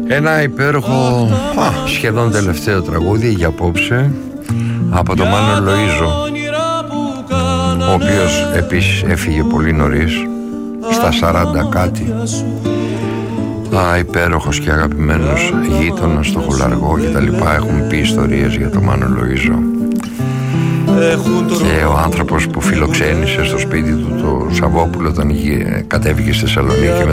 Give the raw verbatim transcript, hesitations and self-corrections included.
Ένα υπέροχο, α, σχεδόν τελευταίο τραγούδι για απόψε από τον Μάνο Λοΐζο, ο οποίος επίσης έφυγε πολύ νωρίς, στα σαράντα κάτι. Α, υπέροχος και αγαπημένος γείτονας στο Χολαργό και τα λοιπά. Έχουν πει ιστορίες για τον Μάνο Λοΐζο. Και ο άνθρωπος που φιλοξένησε στο σπίτι του το Σαββόπουλο όταν κατέβηκε στη Θεσσαλονίκη